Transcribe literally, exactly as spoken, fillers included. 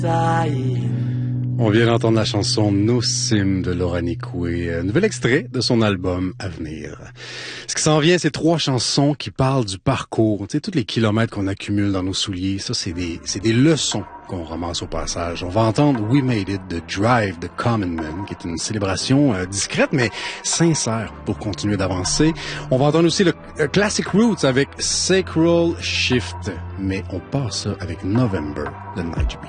On vient d'entendre la chanson No Sim de Laura Nicoué, un nouvel extrait de son album à venir. Ce qui s'en vient, c'est trois chansons qui parlent du parcours, tu sais, tous les kilomètres qu'on accumule dans nos souliers. Ça, c'est des, c'est des leçons qu'on ramasse au passage. On va entendre We Made It de Drive de Common Man, qui est une célébration euh, discrète mais sincère pour continuer d'avancer. On va entendre aussi le euh, Classic Roots avec Sacral Shift, mais on passe ça avec November de Nightbeat.